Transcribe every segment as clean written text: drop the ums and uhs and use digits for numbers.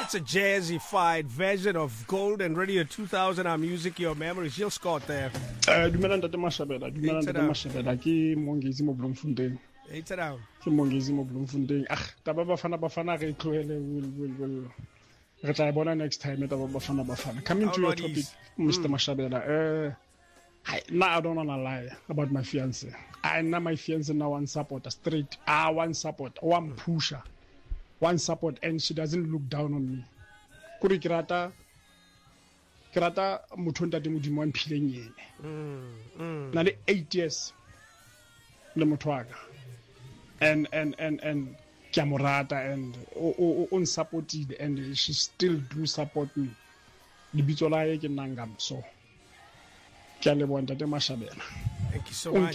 That's a jazzy-fied version of Gold and Radio 2000, Our Music, Your Memories. Jill Scott there. Dumelang Ntate Mashabela, ke Mongezi mo Bloemfontein. Eight it out. Ke Mongezi mo Bloemfontein. Taba bafana re tlohele will re tla bona next time taba bafana. Coming to your topic, Mr. Mashabela. I don't wanna lie about my fiance. I know my fiance now one supporter straight. One support, one pusher. One support, and she doesn't look down on me. Kuri kirata mutonda de mudimo mpileng yene. Na le 8 years le motwaga. And kiamorata and on supported, and she still do support me. Libitso la ye ke nangam so. Thank you so much.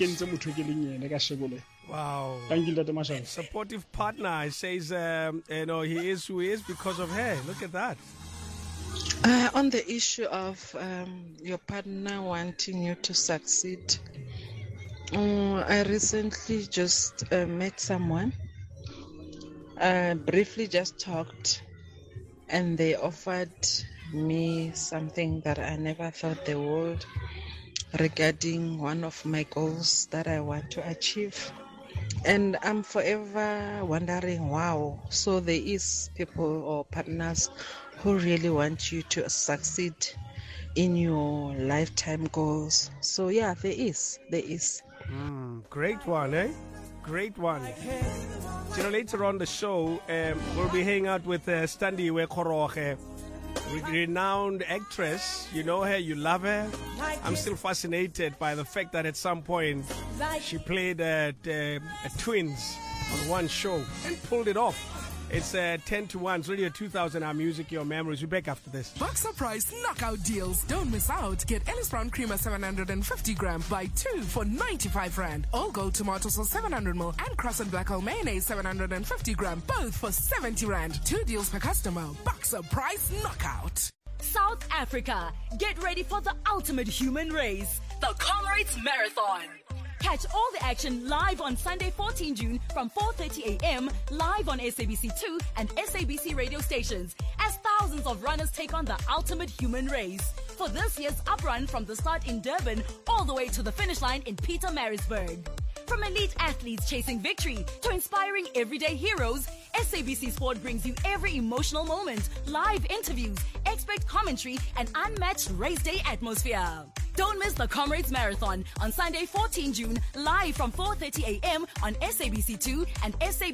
Wow. Thank you, Ntate Mashabela. Supportive partner. He says, he is who he is because of her. Look at that. On the issue of your partner wanting you to succeed, I recently just met someone. Briefly just talked, and they offered me something that I never thought they would, regarding one of my goals that I want to achieve. And I'm forever wondering, wow, so there is people or partners who really want you to succeed in your lifetime goals. So yeah, there is. Great one, eh? Great one. Later on the show, we'll be hanging out with Standiwe Koroge, renowned actress. You know her, you love her. I'm still fascinated by the fact that at some point she played twins on one show and pulled it off. It's 10 to 1. It's Radio 2000, Our Music, Your Memories. We're back after this. Boxer Price knockout deals. Don't miss out. Get Ellis Brown Creamer 750 gram. Buy 2 for 95 Rand. All Gold Tomato Sauce 700 ml and Cross and Black Hole Mayonnaise 750 gram. Both for 70 Rand. 2 deals per customer. Boxer Price knockout. South Africa, get ready for the ultimate human race, the Comrades Marathon. Catch all the action live on Sunday 14 June from 4:30 a.m. live on SABC2 and SABC radio stations as thousands of runners take on the ultimate human race. For this year's uprun from the start in Durban all the way to the finish line in Pietermaritzburg. From elite athletes chasing victory to inspiring everyday heroes, SABC Sport brings you every emotional moment, live interviews, expert commentary, and unmatched race day atmosphere. Don't miss the Comrades Marathon on Sunday 14 June, live from 4:30 a.m. on SABC2 and SABC